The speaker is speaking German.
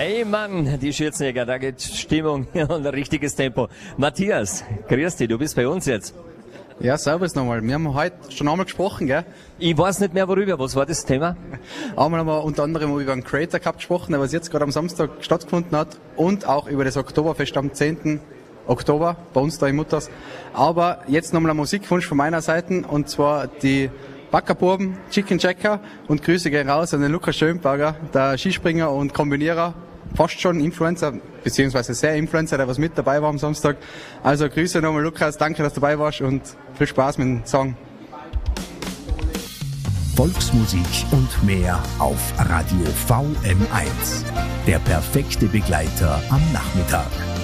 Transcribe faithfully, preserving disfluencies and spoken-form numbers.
Hey Mann, die Schürzenjäger, da geht Stimmung und ein richtiges Tempo. Matthias, grüß dich, du bist bei uns jetzt. Ja, servus nochmal. Wir haben heute schon einmal gesprochen, gell? Ich weiß nicht mehr worüber, was war das Thema? Einmal haben wir unter anderem über den Creator Cup gesprochen, der was jetzt gerade am Samstag stattgefunden hat, und auch über das Oktoberfest am zehnten Oktober bei uns da in Mutters. Aber jetzt nochmal ein Musikwunsch von meiner Seite, und zwar die Backerbuben, Chicken Checker, und Grüße gehen raus an den Lukas Schönberger, der Skispringer und Kombinierer, fast schon Influencer, beziehungsweise sehr Influencer, der was mit dabei war am Samstag. Also Grüße nochmal Lukas, danke, dass du dabei warst und viel Spaß mit dem Song. Volksmusik und mehr auf Radio V M eins. Der perfekte Begleiter am Nachmittag.